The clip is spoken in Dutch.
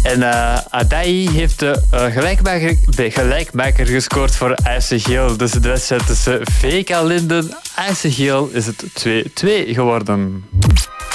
En Adai heeft de gelijkmaker gescoord voor IJsselgeel. Dus de wedstrijd tussen VK Linden en IJsselgeel is het 2-2 geworden.